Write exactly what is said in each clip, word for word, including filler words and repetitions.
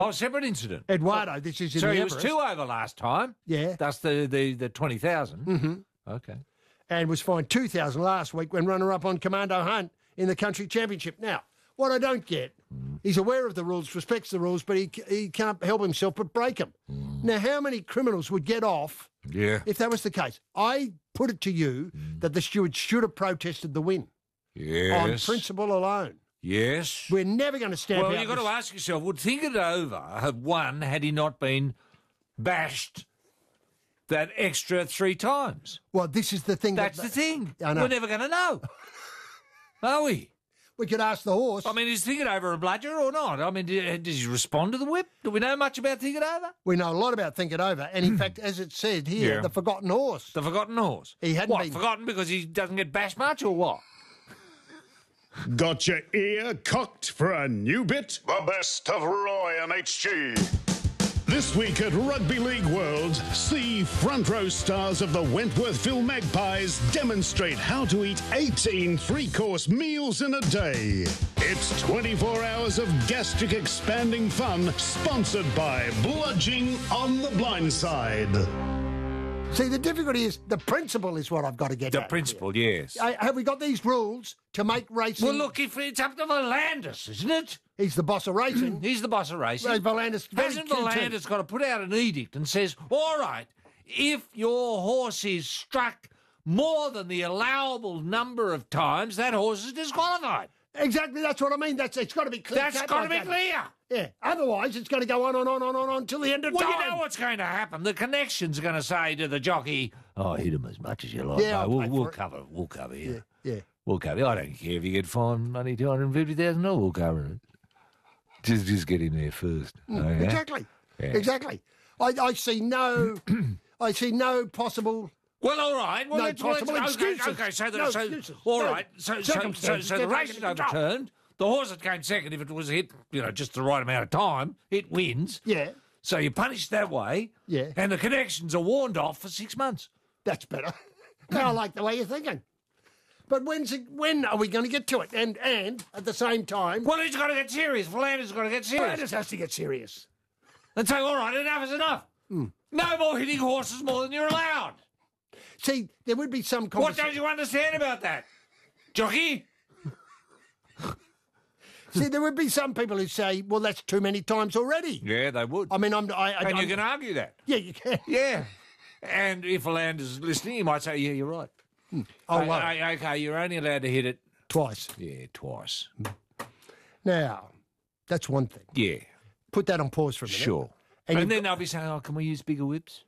Oh, separate incident. Eduardo, this is in So the he was Everest. two over last time. Yeah. That's the, the, the twenty thousand. Mm-hmm. Okay. And was fined two thousand last week when runner-up on Commando Hunt in the country championship. Now, what I don't get, mm. he's aware of the rules, respects the rules, but he he can't help himself but break them. Mm. Now, how many criminals would get off yeah. if that was the case? I put it to you mm. that the stewards should have protested the win. Yes. On principle alone. Yes. We're never going to stamp well, out you've got this. to ask yourself, would Think It Over have won had he not been bashed that extra three times? Well, this is the thing. That's that, the thing. I know. We're never going to know. Are we? We could ask the horse. I mean, is Think It Over a bludger or not? I mean, does he respond to the whip? Do we know much about Think It Over? We know a lot about Think It Over. And in fact, as it said here, Yeah. the forgotten horse. The forgotten horse. He hadn't what, been... forgotten because he doesn't get bashed much or what? Got your ear cocked for a new bit? The best of Roy and H G. This week at Rugby League World, see front row stars of the Wentworthville Magpies demonstrate how to eat eighteen three-course meals in a day. It's twenty-four hours of gastric expanding fun, sponsored by Bludging on the Blind Side. See, the difficulty is the principle is what I've got to get The at principle, here. yes. Uh, have we got these rules to make racing... Well, look, if it's up to Volandis, isn't it? He's the boss of racing. He's the boss of racing. Well, Volandis... very Hasn't keen Volandis got to put out an edict and says, all right, if your horse is struck more than the allowable number of times, that horse is disqualified. Exactly, that's what I mean. That's It's got to be clear. That's got to be clear. Yeah, otherwise it's going to go on and on and on on until the end of Well, time. you know what's going to happen. The connection's going to say to the jockey, oh, hit him as much as you like. Yeah, mate. I'll we'll, pay we'll for it." cover it. We'll cover you. Yeah, yeah. We'll cover you. I don't care if you get fined money, two hundred fifty thousand dollars, we'll cover it. Just, just get him there first. Mm, okay? Exactly, Yeah. exactly. I, I see no... I see no possible... Well, all right. Well, No let's, possible let's, okay, excuses. okay, so, the, No so excuses. all No right, so, so, so, circumstances so the get race is taken into control. overturned. The horse that came second, if it was hit, you know, just the right amount of time, it wins. Yeah, So you're punished that way. Yeah. And the connections are warned off for six months. that's better. I like the way you're thinking. But when's it, when are we going to get to it? And and at the same time... Well, he's got to get serious. Volandis got to get serious. Volandis has to get serious. And say, all right, enough is enough. Mm. No more hitting horses more than you're allowed. See, there would be some What conversation... don't you understand about that? Jockey? See, there would be some people who say, well, that's too many times already. Yeah, they would. I mean, I'm... I, I, and I'm, you can argue that. Yeah, you can. Yeah. And if Volandis is listening, he might say, yeah, you're right. Oh, Hey, well, hey, okay, you're only allowed to hit it. twice. Yeah, twice. Now, that's one thing. Yeah, Put that on pause for a minute. sure. And And, you've then they'll be saying, oh, can we use bigger whips?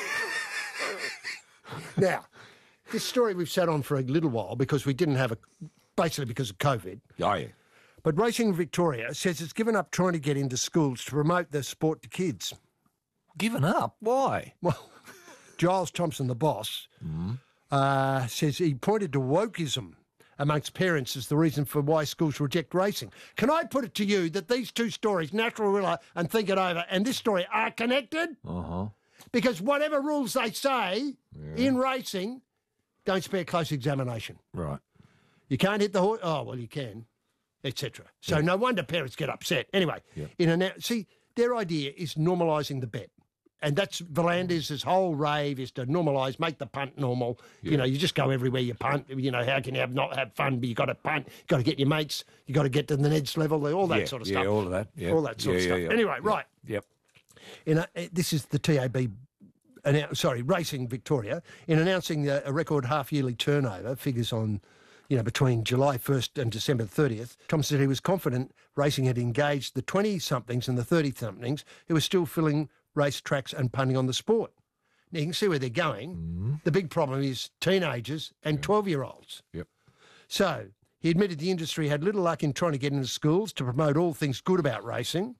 Now, this story we've sat on for a little while because we didn't have a... Basically because of COVID. Oh, yeah. But Racing Victoria says it's given up trying to get into schools to promote the sport to kids. Given up? Why? Well, Giles Thompson, the boss, uh, says he pointed to wokeism amongst parents as the reason for why schools reject racing. Can I put it to you that these two stories, Natural Rilla and Think It Over, and this story are connected? Uh-huh. Because whatever rules they say in racing, don't spare close examination. Right. You can't hit the horse. Oh, well, you can, et cetera. So no wonder parents get upset. Anyway, in a see, their idea is normalising the bet. And that's Volandis' whole rave is to normalise, make the punt normal. You know, you just go everywhere you punt. You know, how can you have not have fun? But you got to punt. You got to get your mates. You got to get to the Neds level. All that yeah, sort of yeah, stuff. all of that. Yeah. All that sort Yeah, of yeah, stuff. yeah. Anyway, Yeah. right. Yep. In a, uh, this is the T A B. Annou- sorry, Racing Victoria in announcing a, a record half-yearly turnover figures on, you know, between July first and December thirtieth. Tom said he was confident racing had engaged the twenty-somethings and the thirty-somethings who were still filling race tracks and punting on the sport. Now, you can see where they're going. Mm-hmm. The big problem is teenagers and twelve-year-olds. Yep. So he admitted the industry had little luck in trying to get into schools to promote all things good about racing.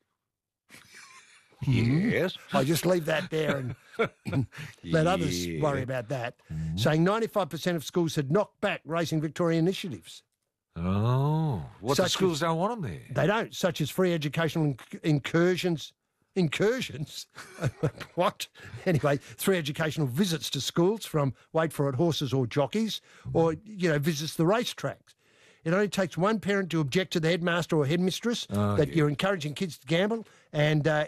Yes. I just leave that there and let others Yeah. worry about that. Saying ninety-five percent of schools had knocked back Racing Victoria initiatives. Oh. What, the Such schools as- don't want them there? They don't, such as free educational inc- incursions. Incursions? What? Anyway, three educational visits to schools from, wait for it, horses or jockeys, or, you know, visits the racetracks. It only takes one parent to object to the headmaster or headmistress that you're encouraging kids to gamble, and uh,